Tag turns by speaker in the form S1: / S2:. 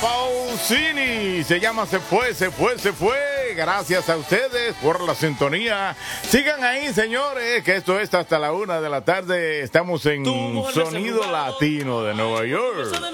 S1: Pausini. Se llama Se fue, se fue, se fue. Gracias a ustedes por la sintonía. Sigan ahí, señores, que esto es hasta la 1 de la tarde. Estamos en Sonido Latino de Nueva York.